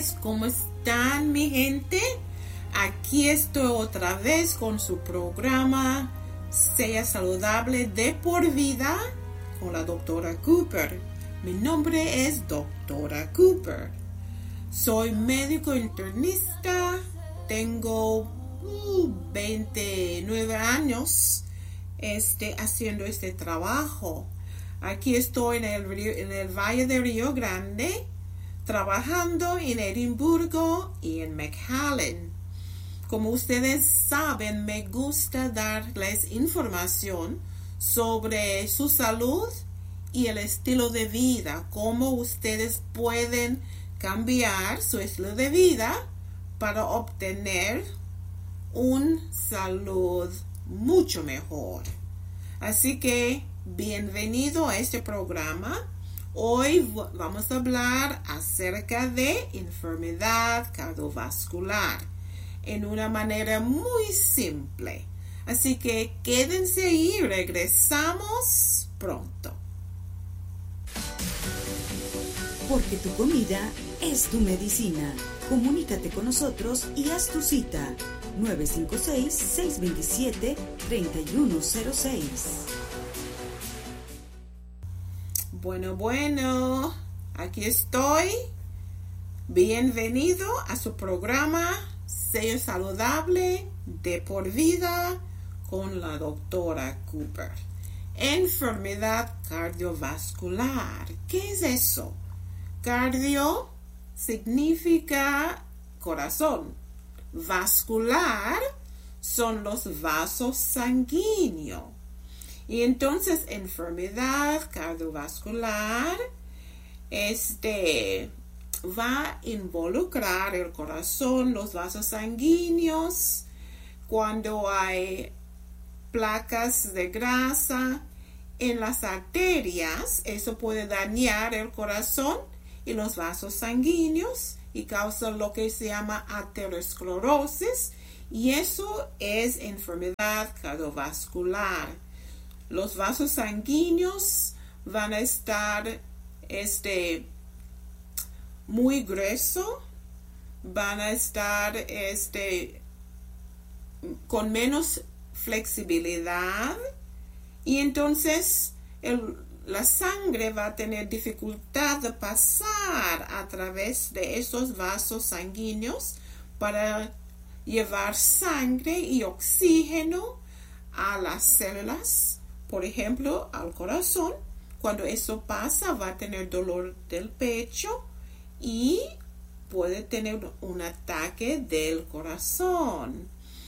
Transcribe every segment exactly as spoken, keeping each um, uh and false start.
tardes, ¿cómo están mi gente? Aquí estoy otra vez con su programa Sea Saludable de por vida con la doctora Cooper. Mi nombre es doctora Cooper. Soy médico internista, tengo uh, veintinueve años este, haciendo este trabajo. Aquí estoy en el, en el Valle de Río Grande, trabajando en Edimburgo y en McAllen. Como ustedes saben, me gusta darles información sobre su salud y el estilo de vida, cómo ustedes pueden cambiar su estilo de vida para obtener una salud mucho mejor. Así que bienvenido a este programa. Hoy vamos a hablar acerca de enfermedad cardiovascular en una manera muy simple. Así que quédense ahí y regresamos pronto. Porque tu comida es tu medicina. Comunícate con nosotros y haz tu cita. nueve cinco seis, seis dos siete, tres uno cero seis. Bueno, bueno, aquí estoy. Bienvenido a su programa Sea Saludable de por vida con la doctora Cooper. Enfermedad cardiovascular. ¿Qué es eso? Cardio significa corazón. Vascular son los vasos sanguíneos. Y entonces enfermedad cardiovascular este, va a involucrar el corazón, los vasos sanguíneos, cuando hay placas de grasa en las arterias, eso puede dañar el corazón y los vasos sanguíneos y causa lo que se llama aterosclerosis, y eso es enfermedad cardiovascular. Los vasos sanguíneos van a estar este, muy gruesos, van a estar este, con menos flexibilidad, y entonces el, la sangre va a tener dificultad de pasar a través de esos vasos sanguíneos para llevar sangre y oxígeno a las células. Por ejemplo, al corazón. Cuando eso pasa, va a tener dolor del pecho y puede tener un ataque del corazón.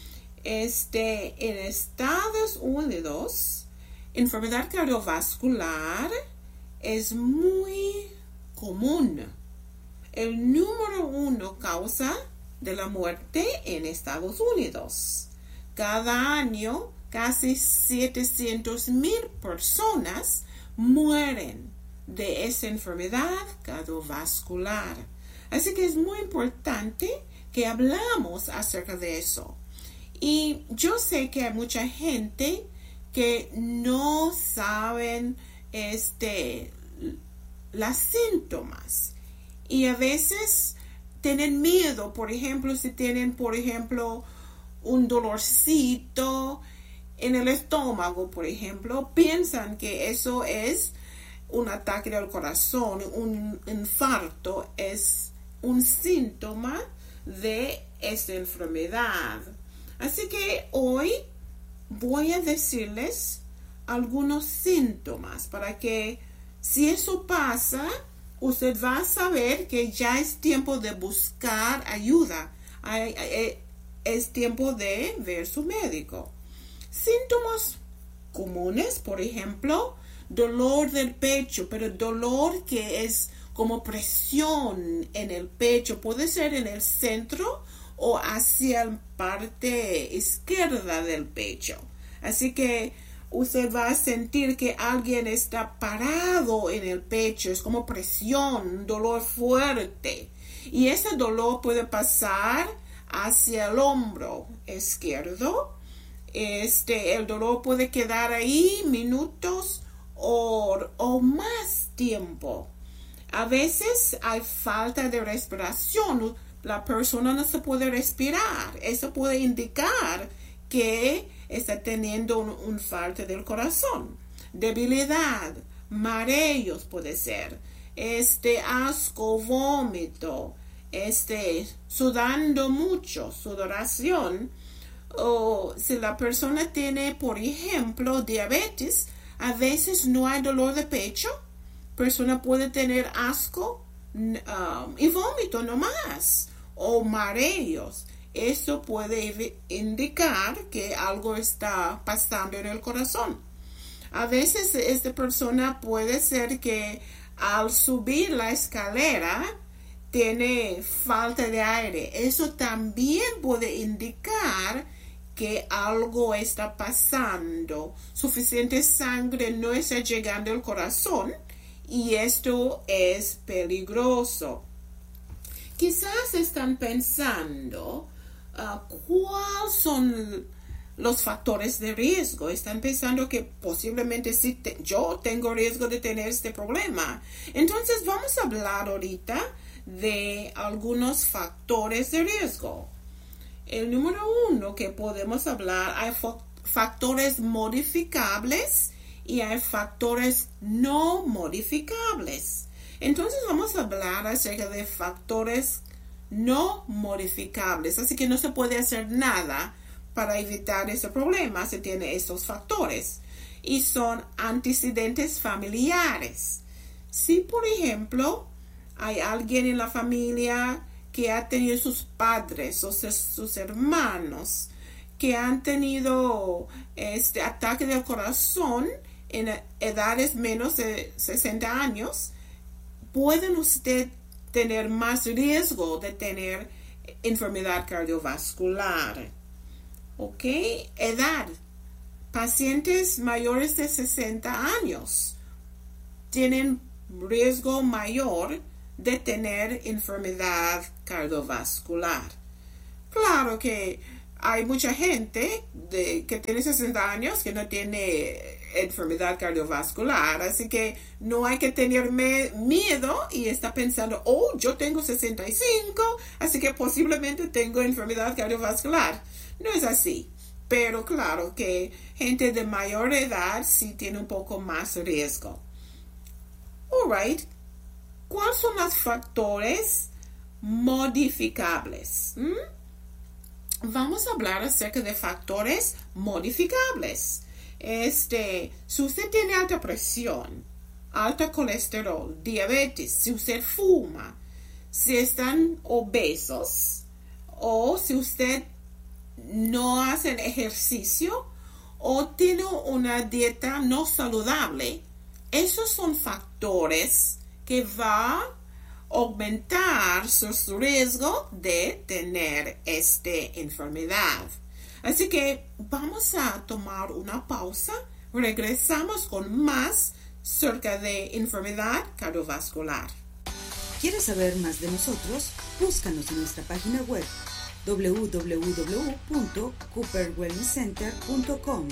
Este, en Estados Unidos, enfermedad cardiovascular es muy común. El número uno causa de la muerte en Estados Unidos. Cada año, casi setecientas mil personas mueren de esa enfermedad cardiovascular. Así que es muy importante que hablamos acerca de eso. Y yo sé que hay mucha gente que no saben este, los síntomas. Y a veces tienen miedo, por ejemplo, si tienen, por ejemplo, un dolorcito en el estómago, por ejemplo, piensan que eso es un ataque del corazón, un infarto, es un síntoma de esta enfermedad. Así que hoy voy a decirles algunos síntomas para que si eso pasa, usted va a saber que ya es tiempo de buscar ayuda, es tiempo de ver su médico. Síntomas comunes, por ejemplo, dolor del pecho, pero dolor que es como presión en el pecho, puede ser en el centro o hacia la parte izquierda del pecho. Así que usted va a sentir que alguien está parado en el pecho, es como presión, dolor fuerte. Y ese dolor puede pasar hacia el hombro izquierdo. Este, el dolor puede quedar ahí minutos o, o más tiempo. A veces hay falta de respiración. La persona no se puede respirar. Eso puede indicar que está teniendo un, un falta del corazón. Debilidad, mareos puede ser. Este asco, vómito, este sudando mucho, sudoración. O si la persona tiene, por ejemplo, diabetes, a veces no hay dolor de pecho. Persona puede tener asco um, y vómito nomás, o mareos. Eso puede indicar que algo está pasando en el corazón. A veces esta persona puede ser que al subir la escalera tiene falta de aire. Eso también puede indicar que algo está pasando. Suficiente sangre no está llegando al corazón. Y esto es peligroso. Quizás están pensando uh, cuáles son los factores de riesgo. Están pensando que posiblemente sí te, yo tengo riesgo de tener este problema. Entonces vamos a hablar ahorita de algunos factores de riesgo. El número uno que podemos hablar, hay factores modificables y hay factores no modificables. Entonces vamos a hablar acerca de factores no modificables. Así que no se puede hacer nada para evitar ese problema si tiene estos factores. Y son antecedentes familiares. Si, por ejemplo, hay alguien en la familia que ha tenido sus padres o sus hermanos que han tenido este ataque del corazón en edades menos de sesenta años, pueden usted tener más riesgo de tener enfermedad cardiovascular. ¿Ok? Edad. Pacientes mayores de sesenta años tienen riesgo mayor de tener enfermedad cardiovascular. Claro que hay mucha gente de, que tiene sesenta años que no tiene enfermedad cardiovascular, así que no hay que tener me- miedo y está pensando, oh, yo tengo sesenta y cinco, así que posiblemente tengo enfermedad cardiovascular. No es así, pero claro que gente de mayor edad sí tiene un poco más riesgo. Alright, ¿cuáles son los factores modificables? ¿Mm? Vamos a hablar acerca de factores modificables. Este, si usted tiene alta presión, alta colesterol, diabetes, si usted fuma, si están obesos o si usted no hace ejercicio o tiene una dieta no saludable, esos son factores que van a aumentar su riesgo de tener esta enfermedad. Así que vamos a tomar una pausa. Regresamos con más acerca de enfermedad cardiovascular. ¿Quieres saber más de nosotros? Búscanos en nuestra página web doble u doble u doble u punto cooper wellness center punto com.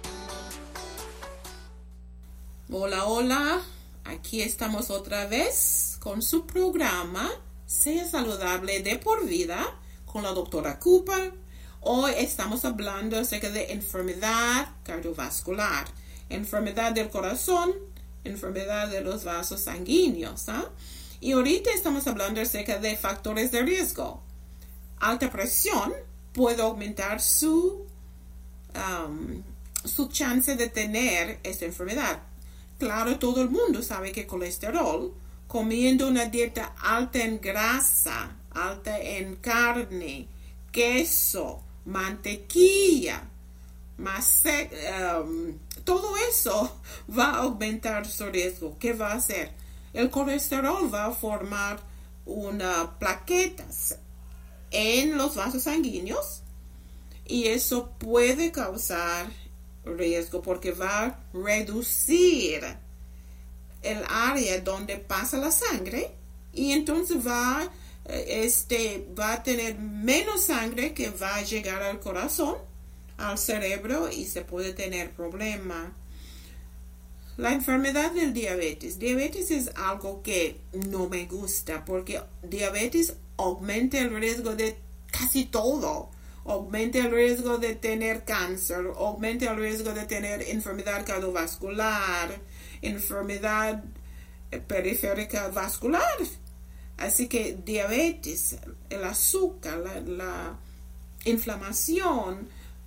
Hola, hola. Aquí estamos otra vez con su programa Sea Saludable de por Vida con la doctora Cooper. Hoy estamos hablando acerca de enfermedad cardiovascular, enfermedad del corazón, enfermedad de los vasos sanguíneos. ¿eh? Y ahorita estamos hablando acerca de factores de riesgo. Alta presión puede aumentar su, um, su chance de tener esta enfermedad. Claro, todo el mundo sabe que colesterol, comiendo una dieta alta en grasa, alta en carne, queso, mantequilla, más, um, todo eso va a aumentar su riesgo. ¿Qué va a hacer? El colesterol va a formar unas plaquetas en los vasos sanguíneos y eso puede causar riesgo porque va a reducir el área donde pasa la sangre y entonces va a Este va a tener menos sangre que va a llegar al corazón, al cerebro y se puede tener problema. La enfermedad del diabetes. Diabetes es algo que no me gusta porque diabetes aumenta el riesgo de casi todo. Aumenta el riesgo de tener cáncer, aumenta el riesgo de tener enfermedad cardiovascular, enfermedad periférica vascular. Así que diabetes, el azúcar, la, la inflamación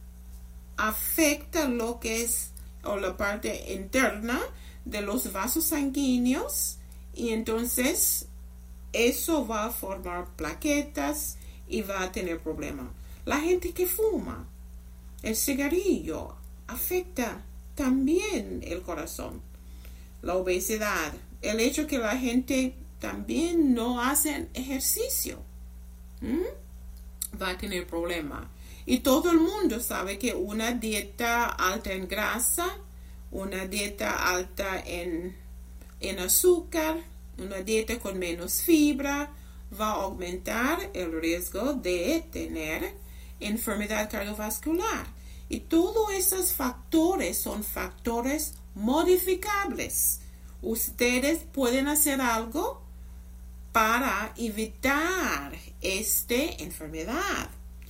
afecta lo que es o la parte interna de los vasos sanguíneos y entonces eso va a formar plaquetas y va a tener problemas. La gente que fuma, el cigarrillo afecta también el corazón. La obesidad, el hecho que la gente también no hace ejercicio, ¿m? va a tener problemas. Y todo el mundo sabe que una dieta alta en grasa, una dieta alta en, en azúcar, una dieta con menos fibra, va a aumentar el riesgo de tener enfermedad cardiovascular. Y todos esos factores son factores modificables. Ustedes pueden hacer algo para evitar esta enfermedad.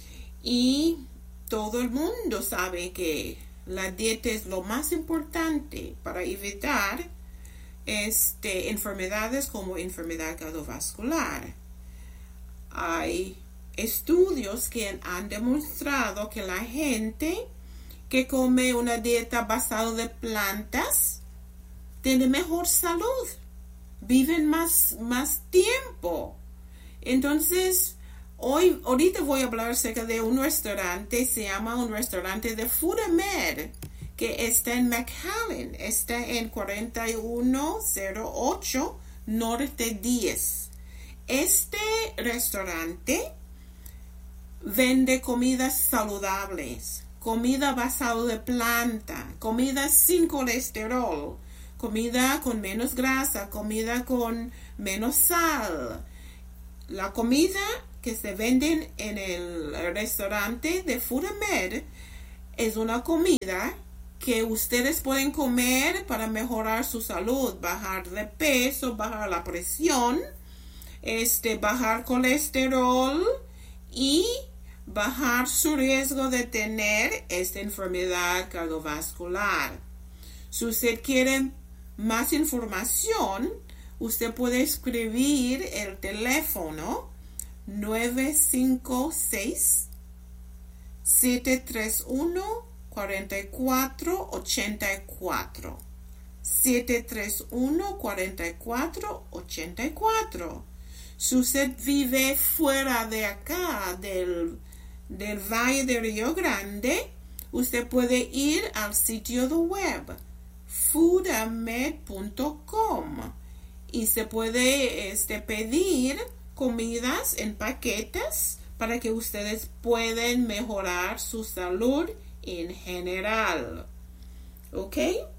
Y todo el mundo sabe que la dieta es lo más importante para evitar este, enfermedades como enfermedad cardiovascular. Hay estudios que han demostrado que la gente que come una dieta basada de plantas tiene mejor salud, viven más, más tiempo. Entonces, hoy, ahorita voy a hablar acerca de un restaurante, se llama un restaurante de FoodMed, que está en McAllen, está en cuarenta y uno cero ocho Norte diez. Este restaurante vende comidas saludables, comida basada de planta, comida sin colesterol, comida con menos grasa, comida con menos sal. La comida que se venden en el restaurante de FoodMed es una comida que ustedes pueden comer para mejorar su salud, bajar de peso, bajar la presión, este, bajar colesterol y bajar su riesgo de tener esta enfermedad cardiovascular. Si usted quiere más información, usted puede escribir el teléfono nueve cinco seis, siete tres uno, cuatro cuatro ocho cuatro. siete tres uno, cuatro cuatro ocho cuatro. Si usted vive fuera de acá, del, del Valle de Río Grande, usted puede ir al sitio de web foodamed punto com y se puede este, pedir comidas en paquetes para que ustedes puedan mejorar su salud en general. ¿Ok?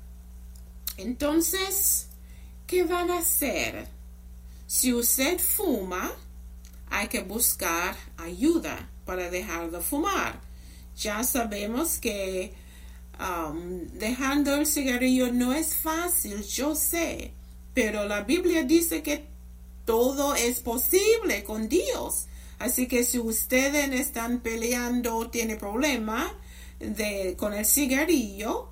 Entonces, ¿qué van a hacer? Si usted fuma, hay que buscar ayuda para dejar de fumar. Ya sabemos que um, dejando el cigarrillo no es fácil, yo sé, pero la Biblia dice que todo es posible con Dios. Así que si ustedes están peleando o tienen problema de, con el cigarrillo,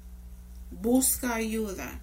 busca ayuda,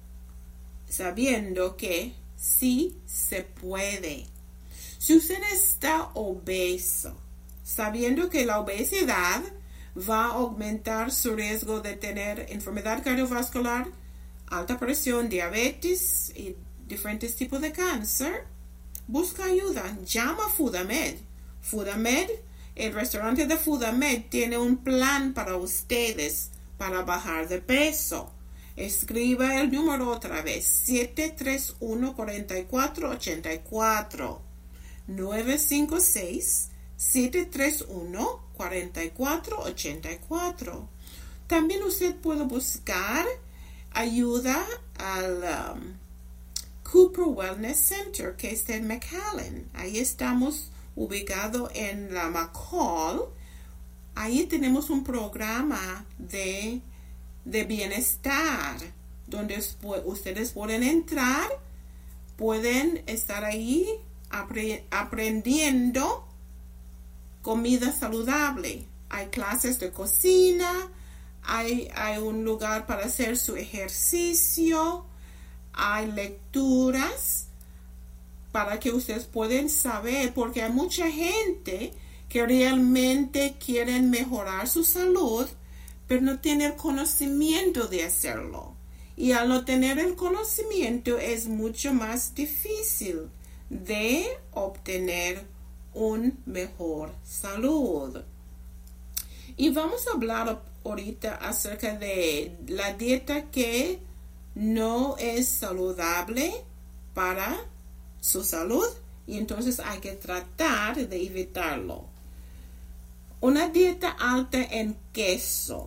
sabiendo que sí se puede. Si usted está obeso, sabiendo que la obesidad va a aumentar su riesgo de tener enfermedad cardiovascular, alta presión, diabetes y diferentes tipos de cáncer, busca ayuda. Llama a FoodMed. FoodMed, el restaurante de FoodMed tiene un plan para ustedes para bajar de peso. Escriba el número otra vez, siete tres uno, cuatro cuatro ocho cuatro, nueve cinco seis, siete tres uno, cuatro cuatro ocho cuatro. También usted puede buscar ayuda al um, Cooper Wellness Center, que está en McAllen. Ahí estamos ubicados en la McCall. Ahí tenemos un programa de de bienestar, donde ustedes pueden entrar, pueden estar ahí apre- aprendiendo comida saludable. Hay clases de cocina, hay, hay un lugar para hacer su ejercicio, hay lecturas para que ustedes puedan saber, porque hay mucha gente que realmente quieren mejorar su salud, pero no tienen conocimiento de hacerlo. Y al no tener el conocimiento es mucho más difícil de obtener un mejor salud. Y vamos a hablar ahorita acerca de la dieta que no es saludable para su salud y entonces hay que tratar de evitarlo. Una dieta alta en queso.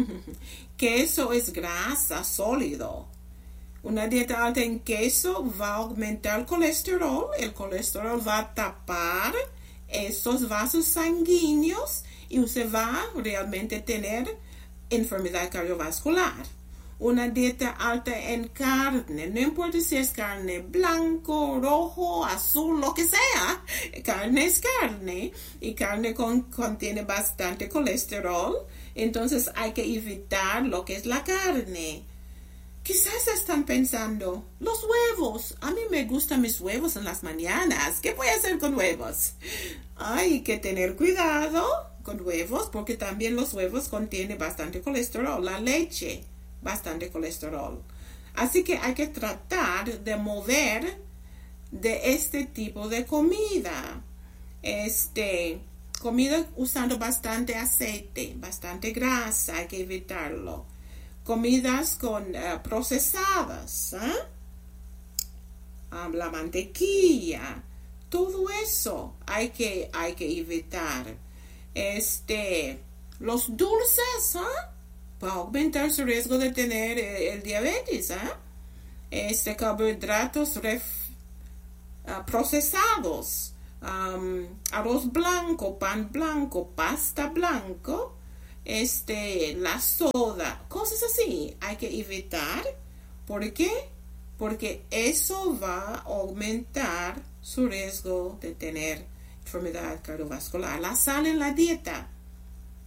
Queso es grasa sólido. Una dieta alta en queso va a aumentar el colesterol. El colesterol va a tapar esos vasos sanguíneos y usted va a realmente tener enfermedad cardiovascular. Una dieta alta en carne, no importa si es carne blanco, rojo, azul, lo que sea, carne es carne y carne con, contiene bastante colesterol, entonces hay que evitar lo que es la carne. Quizás están pensando, los huevos, a mí me gustan mis huevos en las mañanas, ¿qué voy a hacer con huevos? Hay que tener cuidado con huevos porque también los huevos contienen bastante colesterol, la leche, bastante colesterol. Así que hay que tratar de mover de este tipo de comida. Este, comida usando bastante aceite, bastante grasa, hay que evitarlo. Comidas con uh, procesadas, ¿eh? um, la mantequilla, todo eso hay que, hay que evitar. Este, los dulces, ¿eh? Va a aumentar su riesgo de tener eh, el diabetes, ¿eh? Este, carbohidratos ref, uh, procesados, um, arroz blanco, pan blanco, pasta blanco, este, la soda, cosas así, hay que evitar. ¿Por qué? Porque eso va a aumentar su riesgo de tener enfermedad cardiovascular. La sal en la dieta